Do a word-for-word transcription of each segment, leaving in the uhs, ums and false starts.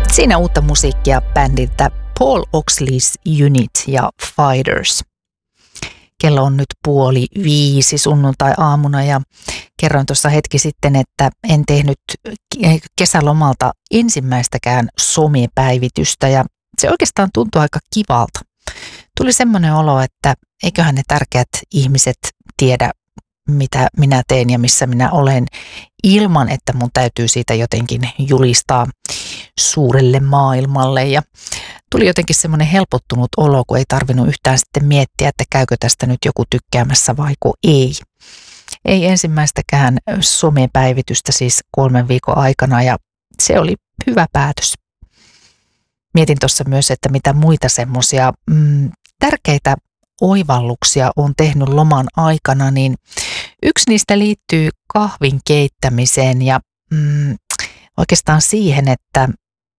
Siinä uutta musiikkia bändiltä Paul Oxley's Unit ja Fighters. Kello on nyt puoli viisi sunnuntai-aamuna ja kerroin tuossa hetki sitten, että en tehnyt kesälomalta ensimmäistäkään somepäivitystä ja se oikeastaan tuntui aika kivalta. Tuli semmoinen olo, että eiköhän ne tärkeät ihmiset tiedä, mitä minä teen ja missä minä olen, ilman että mun täytyy siitä jotenkin julistaa suurelle maailmalle. Ja tuli jotenkin semmoinen helpottunut olo, kun ei tarvinnut yhtään sitten miettiä, että käykö tästä nyt joku tykkäämässä vaiko ei. Ei ensimmäistäkään somepäivitystä siis kolmen viikon aikana ja se oli hyvä päätös. Mietin tuossa myös, että mitä muita semmoisia mm, tärkeitä oivalluksia on tehnyt loman aikana, niin yksi niistä liittyy kahvin keittämiseen ja mm, oikeastaan siihen, että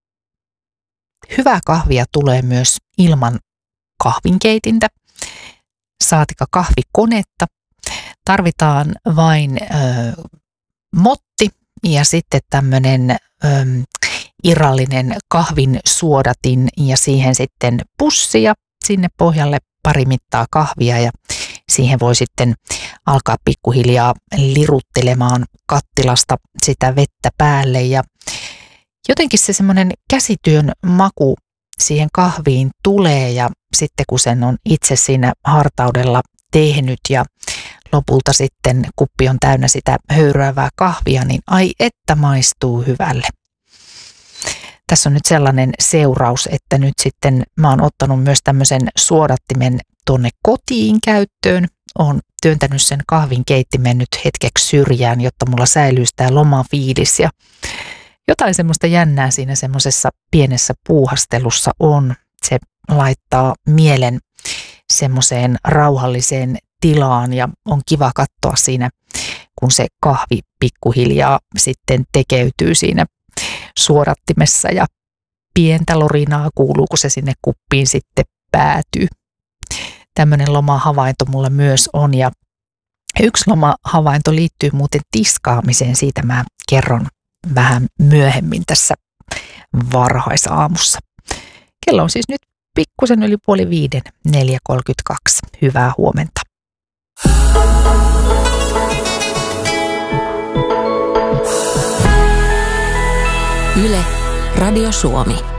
hyvää kahvia tulee myös ilman kahvinkeitintä, saatika kahvikonetta. Tarvitaan vain ö, motti ja sitten tämmöinen ö, irrallinen kahvin suodatin ja siihen sitten pussi ja sinne pohjalle pari mittaa kahvia ja siihen voi sitten alkaa pikkuhiljaa liruttelemaan kattilasta sitä vettä päälle ja jotenkin se semmoinen käsityön maku siihen kahviin tulee ja sitten kun sen on itse siinä hartaudella tehnyt ja lopulta sitten kuppi on täynnä sitä höyryävää kahvia, niin ai että maistuu hyvälle. Tässä on nyt sellainen seuraus, että nyt sitten mä oon ottanut myös tämmöisen suodattimen tuonne kotiin käyttöön. Oon työntänyt sen kahvinkeittimen nyt hetkeksi syrjään, jotta mulla säilyy tämä lomafiilis ja jotain semmoista jännää siinä semmoisessa pienessä puuhastelussa on. Se laittaa mielen semmoiseen rauhalliseen tilaan ja on kiva katsoa siinä, kun se kahvi pikkuhiljaa sitten tekeytyy siinä suodattimessa ja pientä lorinaa kuuluu, kun se sinne kuppiin sitten päätyy. Tämmöinen lomahavainto mulla myös on ja yksi lomahavainto liittyy muuten tiskaamiseen, siitä mä kerron vähän myöhemmin tässä varhaisaamussa. Kello on siis nyt pikkusen yli puoli viiden, neljä kolmekymmentäkaksi. Hyvää huomenta. Yle, Radio Suomi.